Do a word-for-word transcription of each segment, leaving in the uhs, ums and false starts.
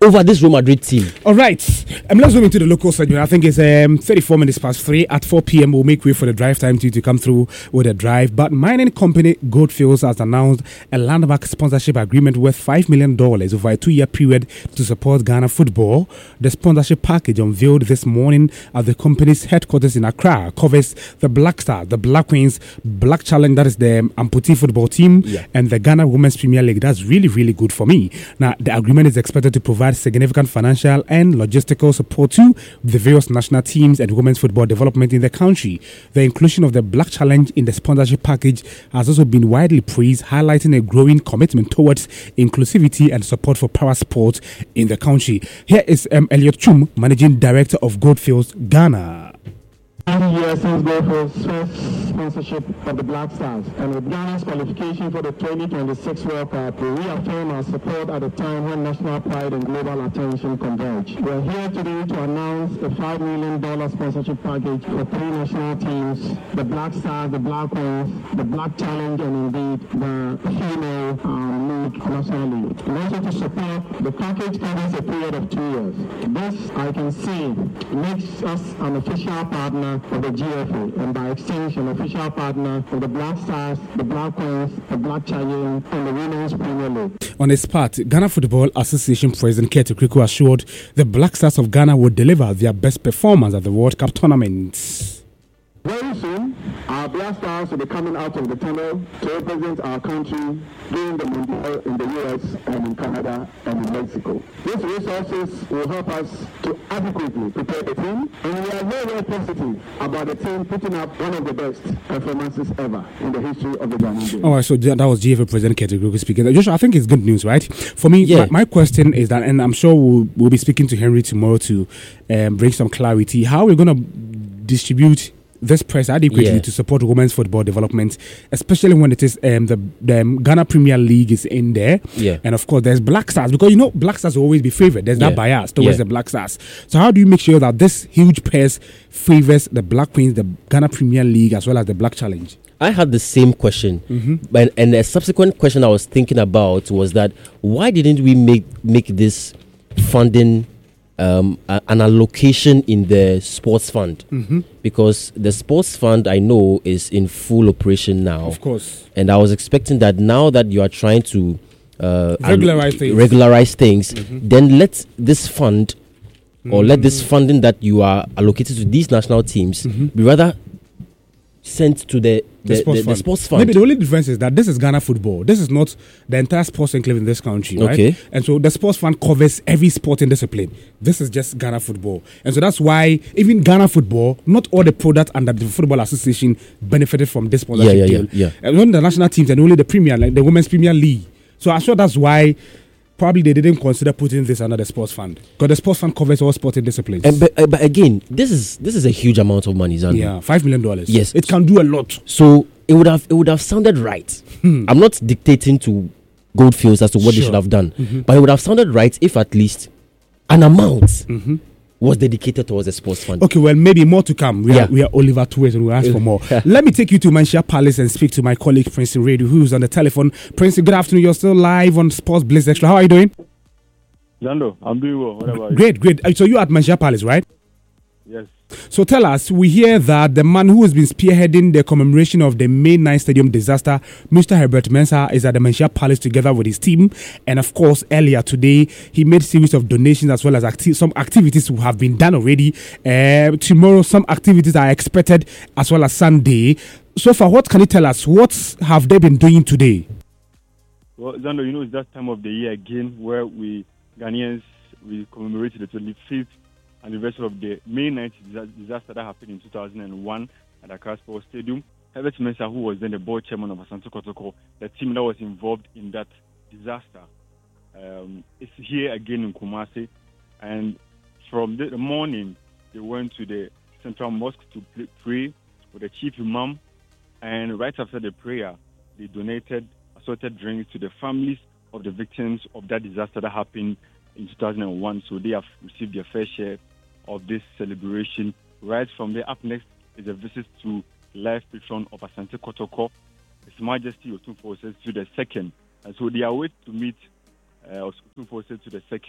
over this Real Madrid team. All right, um, let's move into the local segment. I think it's um, thirty-four minutes past three. At four p.m. we'll make way for the drive time to, to come through with a drive. But mining company Goldfields has announced a landmark sponsorship agreement worth five million dollars over a two-year period to support Ghana football. The sponsorship package unveiled this morning at the company's headquarters in Accra covers the Black Stars, the Black Queens, Black Challenge, that is the um, amputee football team, yeah. and the Ghana Women's Premier League. That's really, really good for me. Now, the agreement is expected to provide significant financial and logistical support to the various national teams and women's football development in the country. The inclusion of the Black Challenge in the sponsorship package has also been widely praised, highlighting a growing commitment towards inclusivity and support for para sport in the country. Here is um, Elliot Chum, Managing Director of Goldfields Ghana. twenty years since Goldfields' first sponsorship of the Black Stars, and with Ghana's qualification for the twenty twenty-six World Cup, we reaffirm our support at a time when national pride and global attention converge. We are here today to announce a five million dollars sponsorship package for three national teams, the Black Stars, the Black Queens, the Black Challenge, and indeed the female um, league, national league. And also to support, the package covers a period of two years. This, I can see, makes us an official partner of the G F A, and by extension, official partner of the Black Stars, the Black Queens, the Black Challenge, and the Women's Premier League. On his part, Ghana Football Association President Kete Kriku assured the Black Stars of Ghana would deliver their best performance at the World Cup tournament. Very soon, our Black Stars will be coming out of the tunnel to represent our country during the Mundial in the U S and in Canada and in Mexico. These resources will help us to adequately prepare the team, and we are very, very positive about the team putting up one of the best performances ever in the history of the Ghanaian game. All right, so that was G F A President Kete Kriku speaking. Joshua, I think it's good news, right? For me, yeah. my, my question is that, and I'm sure we'll, we'll be speaking to Henry tomorrow to um, bring some clarity, how are we going to distribute this press adequately yeah. to support women's football development, especially when it is um, the, the um, Ghana Premier League is in there, yeah. and of course there's Black Stars, because you know Black Stars will always be favored. There's yeah. that bias towards yeah. the Black Stars. So how do you make sure that this huge press favors the Black Queens, the Ghana Premier League, as well as the Black Challenge? I had the same question, mm-hmm. but and a subsequent question I was thinking about was that why didn't we make make this funding Um, a, an allocation in the sports fund, mm-hmm. because the sports fund I know is in full operation now. Of course. And I was expecting that now that you are trying to uh, regularize, allo- things. regularize things, mm-hmm. then let this fund mm-hmm. or let this funding that you are allocated to these national teams mm-hmm. be rather sent to the the, the, sports, the, the sports fund. Maybe the only difference is that this is Ghana football. This is not the entire sports enclave in this country, right? Okay. And so the sports fund covers every sporting discipline. This is just Ghana football. And so that's why even Ghana football, not all the products under the Football Association benefited from this sponsorship yeah, yeah, deal. Yeah, yeah. And only the national teams and only the Premier, like the Women's Premier League. So I'm sure that's why probably they didn't consider putting this under the sports fund, because the sports fund covers all sporting disciplines. And but, uh, but again, this is this is a huge amount of money, Zando. Yeah, five million dollars. Yes, it can do a lot. So it would have it would have sounded right. Hmm. I'm not dictating to Goldfields as to what sure. they should have done, mm-hmm. but it would have sounded right if at least an amount mm-hmm. was dedicated towards the sports fund. Okay, well, maybe more to come. We, yeah. are, we are Oliver Twist and we'll ask for more. Let me take you to Manchia Palace and speak to my colleague Prince Radio, who's on the telephone. Prince, good afternoon. You're still live on Sports Blitz Extra. How are you doing? Zando, I'm doing well. What about you? Great, great. So you're at Manchia Palace, right? Yes. So tell us, we hear that the man who has been spearheading the commemoration of the May ninth Stadium disaster, Mister Herbert Mensah, is at the Manchia Palace together with his team. And of course, earlier today, he made a series of donations as well as acti- some activities who have been done already. Uh, tomorrow, some activities are expected as well as Sunday. So far, what can you tell us? What have they been doing today? Well, Zando, you know, it's that time of the year again where we Ghanaians, we commemorate the twenty-fifth anniversary of the May ninth disaster that happened in two thousand one at Accra Sports Stadium. Herbert Mensah, who was then the board chairman of Asante Kotoko, the team that was involved in that disaster, um, is here again in Kumasi. And from the morning, they went to the Central Mosque to pray with the chief imam. And right after the prayer, they donated assorted drinks to the families of the victims of that disaster that happened in two thousand one. So they have received their fair share of this celebration. Right from there, up next is a visit to life patron of Asante Kotoko, His Majesty Otumfuo Osei to the second. And so they are waiting to meet uh, Otumfuo Osei to the second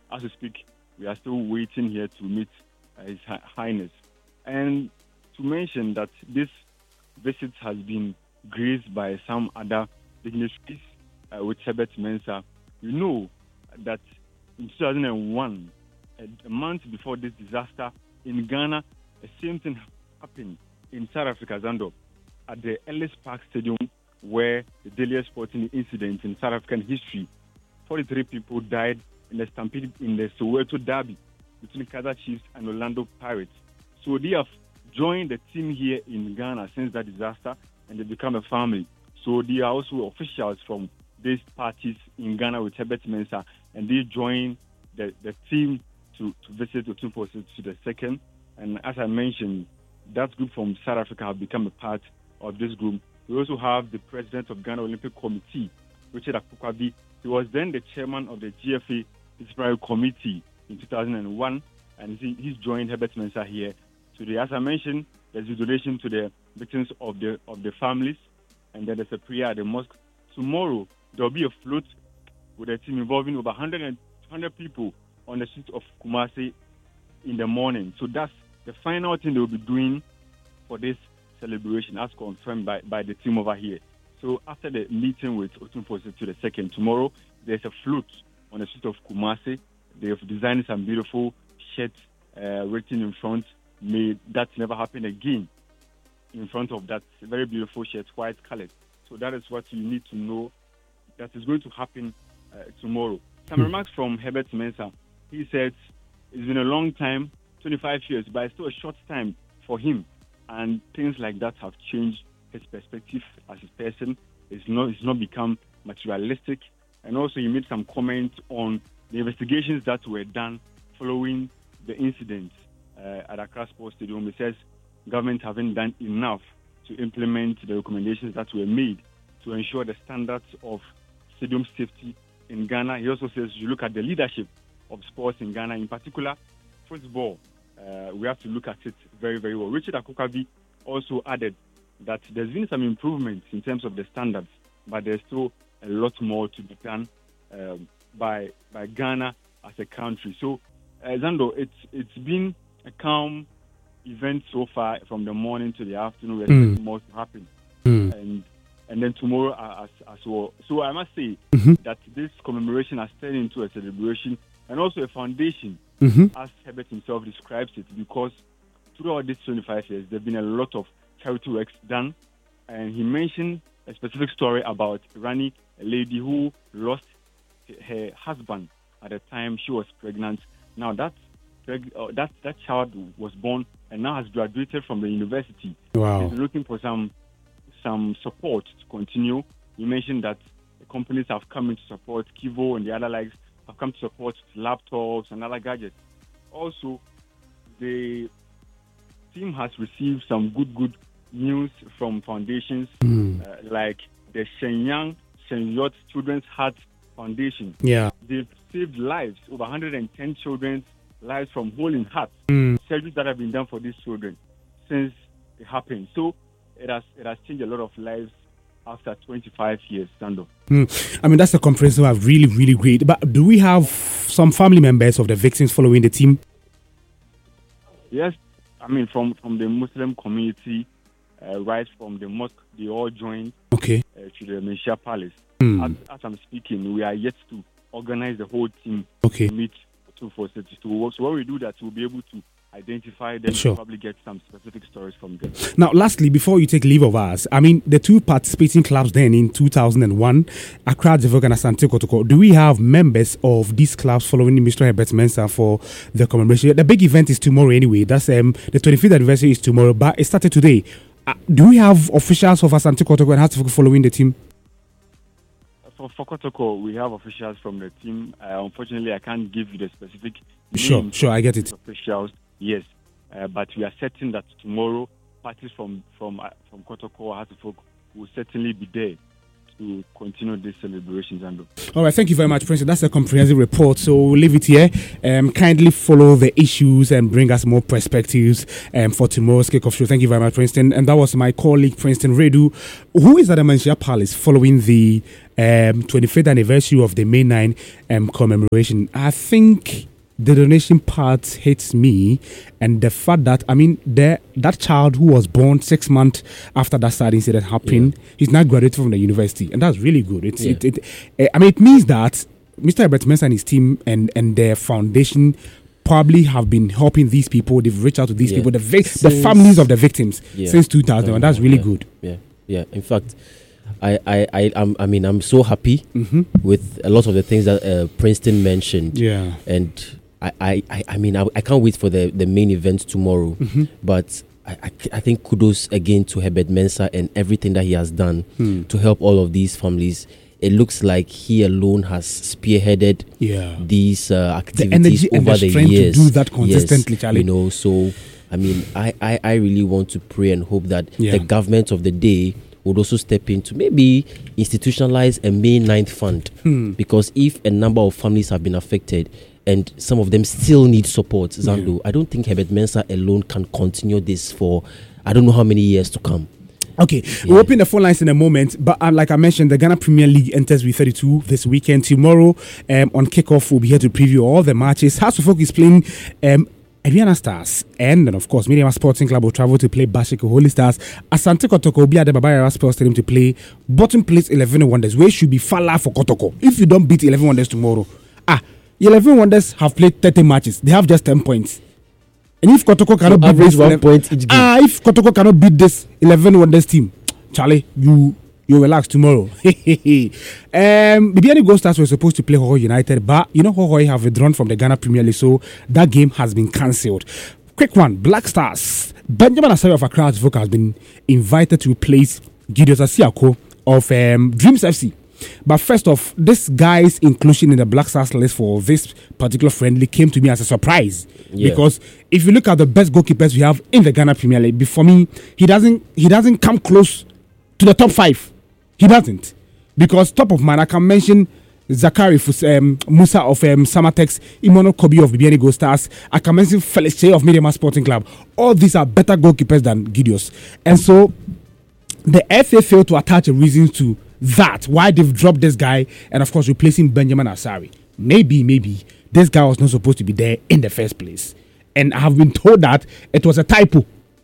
as we speak, we are still waiting here to meet uh, His Highness. And to mention that this visit has been graced by some other dignitaries uh, with Herbert Mensah. You know that in two thousand one, a, a month before this disaster in Ghana, the same thing happened in South Africa, Zando, at the Ellis Park Stadium, where the deadliest sporting incident in South African history. forty-three people died in the stampede in the Soweto Derby between Kaizer Chiefs and Orlando Pirates. So they have joined the team here in Ghana since that disaster, and they become a family. So they are also officials from these parties in Ghana with Herbert Mensah, and they join the, the team to, to visit Otumfuo to the second. And as I mentioned, that group from South Africa have become a part of this group. We also have the president of Ghana Olympic Committee, Richard Akpokwabi. He was then the chairman of the G F A Disciplinary Committee in two thousand one, and he, he's joined Herbert Mensah here today. As I mentioned, there's a donation to the victims of the of the families, and then there's a prayer at the mosque. Tomorrow, there'll be a float with a team involving over one hundred, one hundred people on the streets of Kumasi in the morning. So that's the final thing they'll be doing for this celebration, as confirmed by, by the team over here. So after the meeting with Otumfuo to the second, tomorrow there's a float on the street of Kumasi. They have designed some beautiful shirts uh, written in front, may that never happen again, in front of that very beautiful shirt, white colored. So that is what you need to know that is going to happen uh, tomorrow. Some remarks from Herbert Mensah. He said it's been a long time, twenty-five years, but it's still a short time for him. And things like that have changed his perspective as a person. It's not, it's not become materialistic. And also he made some comments on the investigations that were done following the incident uh, at Accra Sports Stadium. He says government haven't done enough to implement the recommendations that were made to ensure the standards of stadium safety in Ghana. He also says you look at the leadership of sports in Ghana, in particular football. Uh, we have to look at it very, very well. Richard Akpokwabi also added that there's been some improvements in terms of the standards, but there's still a lot more to be done um, by by Ghana as a country. So, uh, Zando, it's it's been a calm event so far from the morning to the afternoon. There's mm. more to happen, mm. and and then tomorrow as as well. So I must say mm-hmm. that this commemoration has turned into a celebration and also a foundation, mm-hmm. as Herbert himself describes it, because throughout these twenty-five years, there have been a lot of charity works done. And he mentioned a specific story about Rani, a lady who lost her husband at the time she was pregnant. Now that uh, that that child was born and now has graduated from the university. Wow. He's looking for some some support to continue. He mentioned that the companies have come in to support Kivo and the other likes have come to support laptops and other gadgets. Also, the team has received some good, good news from foundations mm. uh, like the Shenyang Shenyot Children's Heart Foundation. Yeah. They've saved lives, over one hundred ten children's lives from hole in heart. Mm. Surgeries that have been done for these children since it happened. So it has it has changed a lot of lives after twenty-five years, Sando. Mm. I mean, that's a comprehensive, really, really great. But do we have some family members of the victims following the team? Yes. I mean, from, from the Muslim community, uh, right from the mosque, they all joined okay. uh, to the Mensah Palace. Mm. As, as I'm speaking, we are yet to organize the whole team okay. to meet two four six two. So when we do that, we'll be able to identify them sure. and probably get some specific stories from them. Now, lastly, before you take leave of us, I mean, the two participating clubs then in two thousand one, Accra Jivok and Asante Kotoko, do we have members of these clubs following Mister Herbert Mensah for the commemoration? The big event is tomorrow anyway. That's um, the twenty-fifth anniversary is tomorrow, but it started today. Uh, do we have officials of Asante Kotoko and Asante following the team? For, for Kotoko, we have officials from the team. Uh, unfortunately, I can't give you the specific Sure, names sure, I get it. Officials. Yes, uh, but we are certain that tomorrow parties from from uh, from Kotoko or Hatufok will certainly be there to continue these celebrations. And all right, thank you very much, Prince. That's a comprehensive report. So we'll leave it here. Um, kindly follow the issues and bring us more perspectives um, for tomorrow's kickoff show. Thank you very much, Princeton. And that was my colleague, Princeton Redu, who is at Amansia Palace following the um, twenty-fifth anniversary of the May ninth um, commemoration. I think the donation part hits me, and the fact that, I mean, the, that child who was born six months after that sad incident happened, yeah. he's now graduated from the university, and that's really good. It's, yeah. it, it, uh, I mean, it means that Mister Herbert Mensah and his team and, and their foundation probably have been helping these people. They've reached out to these yeah. people, the vi- since, the families of the victims, yeah. since two thousand, um, and that's really yeah. good. Yeah, yeah. In fact, I, I, I, I'm, I mean, I'm so happy mm-hmm. with a lot of the things that uh, Princeton mentioned. Yeah, and. I, I, I mean, I, I can't wait for the, the main event tomorrow. Mm-hmm. But I, I, I think kudos again to Herbert Mensah and everything that he has done hmm. to help all of these families. It looks like he alone has spearheaded yeah. these uh, activities the energy over and the, the strength years. To do that consistently, yes, Charlie. You know, so I mean, I, I, I really want to pray and hope that yeah. the government of the day would also step in to maybe institutionalize a May ninth fund. Hmm. Because if a number of families have been affected, and some of them still need support, Zando, yeah. I don't think Herbert Mensah alone can continue this for I don't know how many years to come. Okay, yeah. we'll open the phone lines in a moment, but uh, like I mentioned, the Ghana Premier League enters with thirty-two this weekend. Tomorrow um, on kickoff, we'll be here to preview all the matches. House of Folk is playing um, Aduana Stars, and then of course, Mediama Sporting Club will travel to play Bashika Holy Stars. Asante Kotoko will be at the Babaya Sports Stadium to play bottom place eleven Wonders, where should be far for Kotoko. If you don't beat eleven Wonders tomorrow, ah. eleven Wonders have played thirty matches. They have just ten points. And if Kotoko cannot so beat this one point each game. Ah, if Kotoko cannot beat this eleven Wonders team, Charlie, you you relax tomorrow. um, Bibiani Gold Stars were supposed to play Hohoi United, but you know Hohoi have withdrawn from the Ghana Premier League, so that game has been cancelled. Quick one, Black Stars. Benjamin Asari of Accra Voka has been invited to replace Gideon Asiako of um, Dreams F C. But first off, this guy's inclusion in the Black Stars list for this particular friendly came to me as a surprise. Yeah. Because if you look at the best goalkeepers we have in the Ghana Premier League, for me, he doesn't he doesn't come close to the top five. He doesn't. Because top of mind, I can mention Zakari um, Musa of um, Samatex, Imono Kobi of Bibiani Gold Stars. I can mention Felix Che of Mediama Sporting Club. All these are better goalkeepers than Gideos. And so the F A failed to attach a reason to that, why they've dropped this guy, and of course replacing Benjamin Asari. Maybe, maybe this guy was not supposed to be there in the first place. And I have been told that it was a typo.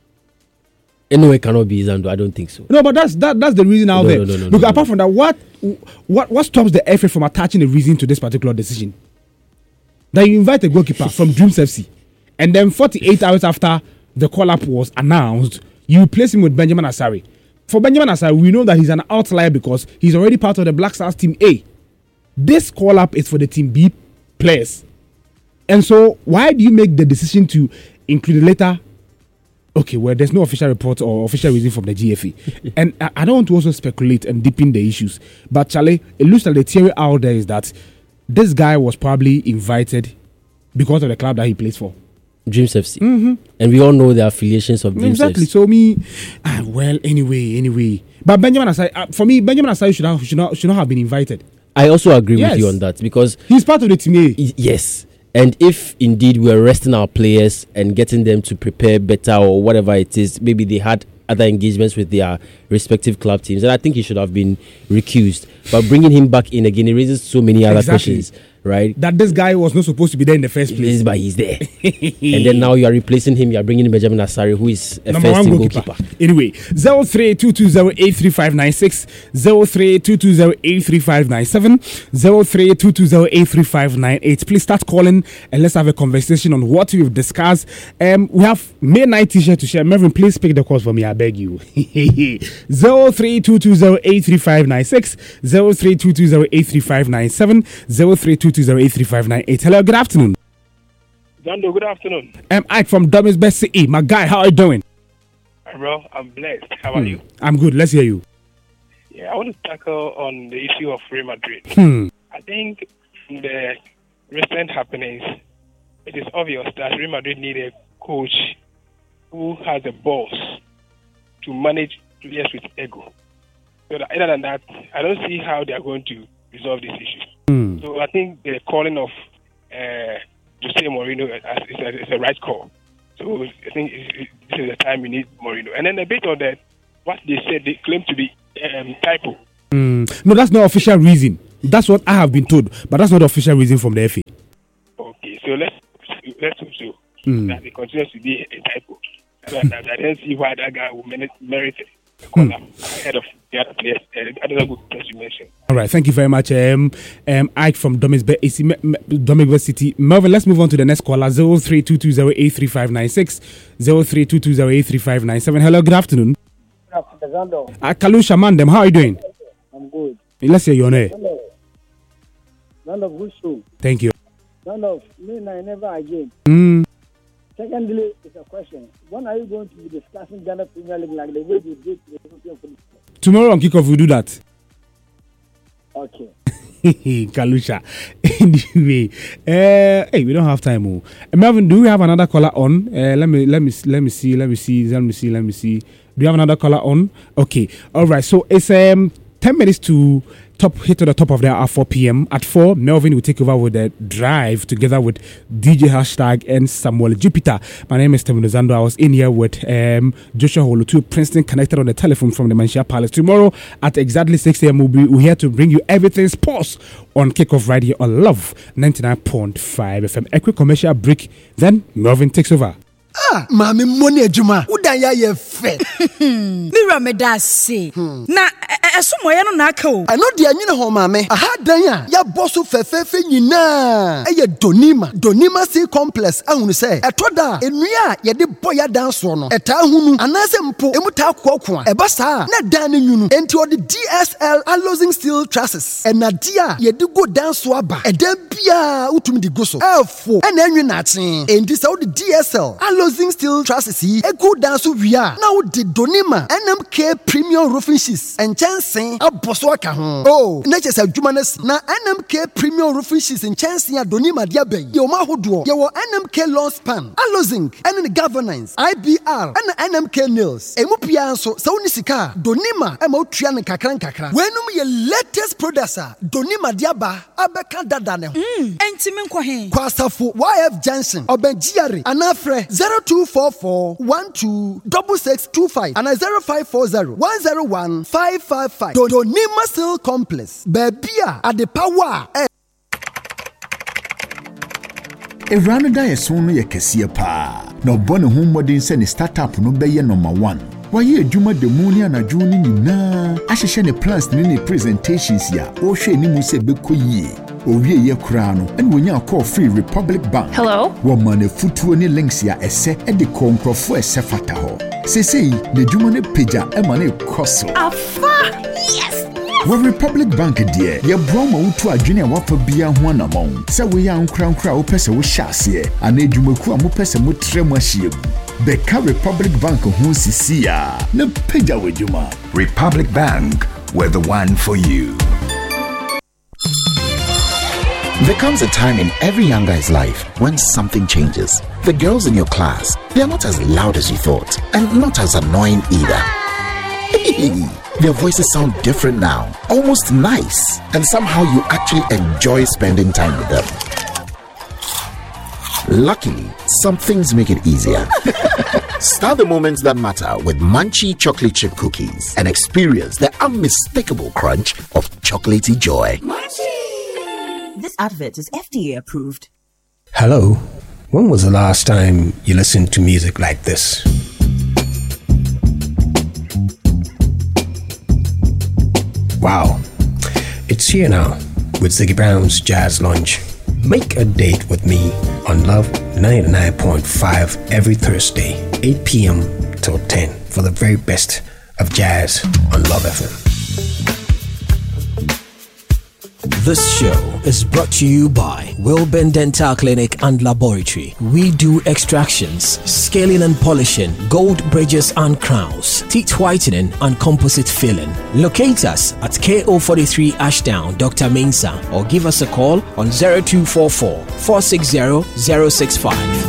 Anyway, it cannot be Zando. I don't think so. No, but that's that, that's the reason out no, there. No, no, no, Look, no, apart no. from that, what what what stops the F A from attaching a reason to this particular decision? That you invite a goalkeeper from Dreams F C, and then forty-eight hours after the call-up was announced, you replace him with Benjamin Asari. For Benjamin Asari, we know that he's an outlier because he's already part of the Black Stars Team A. This call-up is for the Team B players. And so, why do you make the decision to include later? Okay, well, there's no official report or official reason from the G F A. And I, I don't want to also speculate and deepen the issues. But, Charlie, it looks like the theory out there is that this guy was probably invited because of the club that he plays for. Dreams F C. Mm-hmm. And we all know the affiliations of Dreams exactly. F C. So me, ah, well, anyway, anyway. But Benjamin Asai, uh, for me, Benjamin Asai should, have, should, not, should not have been invited. I also agree yes. with you on that because he's part of the team A. I- yes. And if indeed we're resting our players and getting them to prepare better or whatever it is, maybe they had other engagements with their respective club teams, and I think he should have been recused. But bringing him back in again, it raises so many other exactly. questions, right? That this guy was not supposed to be there in the first place. But he's there. And then now you are replacing him, you are bringing in Benjamin Asari, who is a Number first team goalkeeper. goalkeeper. Anyway, zero three two two zero eight three five nine six, zero three two two zero eight three five nine seven, zero three two two zero eight three five nine eight. Please start calling and let's have a conversation on what we've discussed. Um, we have May ninth t-shirt to share. Mervyn, please pick the calls for me, I beg you. zero three two two zero eight three five nine six, zero three two two zero eight three five nine seven, zero three two two zero eight three five nine eight. Hello, good afternoon. Zando, good afternoon. I'm Ike from Dummies Best C E. My guy, how are you doing? Hi, bro, I'm blessed. How are Hmm. you? I'm good. Let's hear you. Yeah, I want to tackle on the issue of Real Madrid. Hmm. I think in the recent happenings, it is obvious that Real Madrid need a coach who has a boss to manage players with ego. So that, other than that, I don't see how they are going to resolve this issue. Mm. So I think the calling of uh, Jose Mourinho is a, is a right call. So I think it's, this is the time we need Mourinho. And then a bit on that, what they said, they claim to be um, typo. Mm. No, that's not official reason. That's what I have been told, but that's not the official reason from the F A. Okay, so let's let's hope so Mm. that it continues to be a typo. And I, I don't see why that guy will merit, merit a call mm. ahead of the other players, uh, other good players you mentioned. All right, thank you very much, um, um, Ike from Dominicburg City. Melvin, let's move on to the next caller, zero three two two zero eight three five nine six, zero three two two zero eight three five nine seven. Hello, good afternoon. Good afternoon. Uh, Kalusha Mandem, how are you doing? I'm good. Let's hear your name. None of good show. Thank you. None of me, I never again. Mm. Secondly, it's a question. When are you going to be discussing Ghana Premier League like the way you did the European football? Tomorrow on kickoff, we'll do that. Okay. Kalusha. Anyway, uh, hey, we don't have time. Oh. Uh, Melvin, do we have another caller on? Uh, let me, let me, let me see, let me see, let me see, let me see. Do you have another caller on? Okay. All right. So it's um ten minutes to top hit to the top of the hour, four p.m. At four, Melvin will take over with the drive together with D J Hashtag and Samuel Jupiter. My name is Tevin Zando. I was in here with um, Joshua Holo, two Princeton, connected on the telephone from the Manchia Palace. Tomorrow at exactly six a.m. we'll be we're here to bring you everything sports on Kickoff right here on Love ninety-nine point five F M. A quick commercial break, then Melvin takes over. Ah, mami money ejuma. Udan ya ye fe. Mira me da se. Na esomo ye no na aka o. Ano de anyine ho mami. Aha dan ya ya boso fefefe nyina. Eye Donima. Donima Sea Complex ahunu se. Etoda enua ye de boya dan so no. Eta hunu anase mpo emuta kokko a. Eba sa na dan ne nyunu. Enti odi D S L Alloying Steel Trusses. Enadia ye de go dan so aba. Eda bia utumi di go so. Efo. Ena enwe na aten. Enti se odi D S L Alloying Steel Trusses yi e go dan so wia. Na odi Donima N M K Premium Roofing Sheets and Chansen aboso aka ho. Oh, na chese adwuma na N M K Premium Roofing Sheets and Chansen a Donima dia ben. Ye o ma hodo. Ye wo N M K Lawn Span, Alloying, and the Governance, I B R, and N M K Nails. Emu pia so sa woni sika Donima e ma otua ne kakran kakra. Wenum ye latest producer Donima dia ba abeka dada ne ho. Mm, enti me nkɔ he. Kwasafo Y F Johnson Obenjiare anafre zero two four four one two six six two five and zero five four zero one zero one five five five. Donima Steel Complex. Bebia at the power. Erano da yeso no ye kese pa. Na obone ho modern se ne startup no be ye number one. Waye adwuma de mu ni anadwo ni nyina. Ahehye ne plans ni ne presentations ya. O hwe ni mu se bekoyie. Owie ye kura no ene wonya call free Republic Bank. Hello. Wo mane futuo ni links ya ese e de konkrofo ese fata ho. Sesei ne dwuma ne pagya e mane koso. Afa. Yes. Wo Republic Bank dear, ye broma utu adwene a wafa bia ho anamon. Se we ya nkra-nkra wo pese wo hyase e, ana edwumaku a mo pese mo tremu ahyem. Beka Republic Bank ho sisi ya. Ne pagya wedwuma. Republic Bank, we're the one for you. There comes a time in every young guy's life when something changes. The girls in your class, they are not as loud as you thought, and not as annoying either. Their voices sound different now, almost nice, and somehow you actually enjoy spending time with them. Luckily, some things make it easier. Start the moments that matter with Munchie chocolate chip cookies and experience the unmistakable crunch of chocolatey joy. Munchie! This advert is F D A approved. Hello. When was the last time you listened to music like this? Wow. It's here now with Ziggy Brown's Jazz Lounge. Make a date with me on Love ninety-nine point five every Thursday, eight p.m. till ten for the very best of jazz on Love F M. This show is brought to you by Wilburn Dental Clinic and Laboratory. We do extractions, scaling and polishing, gold bridges and crowns, teeth whitening and composite filling. Locate us at K O forty-three Ashdown, Doctor Mensah, or give us a call on zero two four four, four six zero, zero six five.